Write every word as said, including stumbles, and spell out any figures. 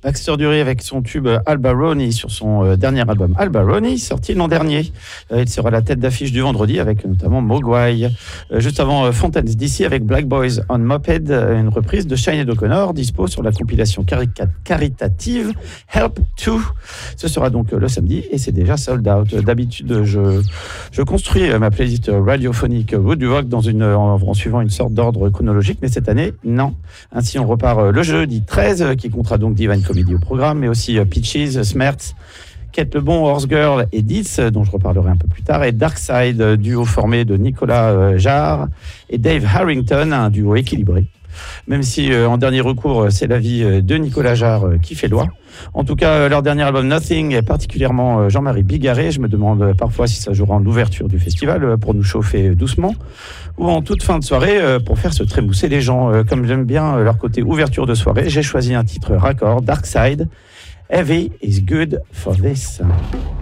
Baxter Dury avec son tube Albaroni sur son euh, dernier album Albaroni, sorti l'an dernier. Euh, il sera la tête d'affiche du vendredi avec notamment Mogwai. Euh, juste avant euh, Fontaines D C avec Black Boys on Moped, euh, une reprise de Sinead O'Connor, dispo sur la compilation carica- caritative Help To. Ce sera donc euh, le samedi et c'est déjà sold out. D'habitude, je, je construis euh, ma playlist radiophonique Woodrock dans une, en, en suivant une sorte d'ordre chronologique, mais cette année, non. Ainsi, on repart euh, le jeudi treize, euh, qui comptera donc Divine Comedy au programme, mais aussi euh, Peaches, Smertz, Quête le Bon, Horse Girl et Ditz, dont je reparlerai un peu plus tard, et Darkside, euh, duo formé de Nicolas euh, Jarre et Dave Harrington, un duo équilibré. Même si euh, en dernier recours, c'est la vie euh, de Nicolas Jarre euh, qui fait loi. En tout cas, euh, leur dernier album Nothing est particulièrement euh, Jean-Marie Bigarré. Je me demande euh, parfois si ça jouera en ouverture du festival euh, pour nous chauffer doucement ou en toute fin de soirée euh, pour faire se trémousser les gens. Euh, comme j'aime bien euh, leur côté ouverture de soirée, j'ai choisi un titre raccord, Darkside. Heavy is good for this.